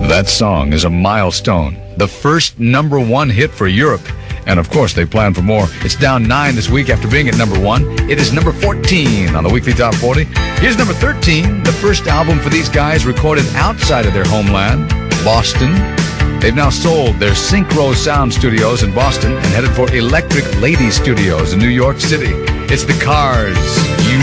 That song is a milestone. The first #1 hit for Europe. And of course, they plan for more. It's down 9 this week after being at #1. It is number 14 on the weekly top 40. Here's number 13, the first album for these guys recorded outside of their homeland, Boston. They've now sold their Synchro Sound Studios in Boston and headed for Electric Lady Studios in New York City. It's the Cars.